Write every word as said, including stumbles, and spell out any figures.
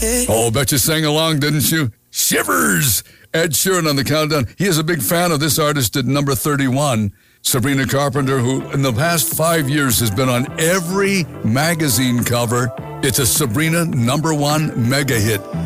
Oh, bet you sang along, didn't you? Shivers! Ed Sheeran on the countdown. He is a big fan of this artist at number thirty-one. Sabrina Carpenter, who in the past five years has been on every magazine cover. It's a Sabrina number one mega hit.